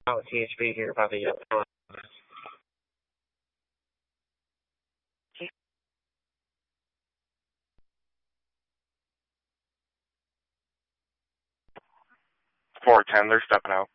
Out THB here by the 410, they're stepping out.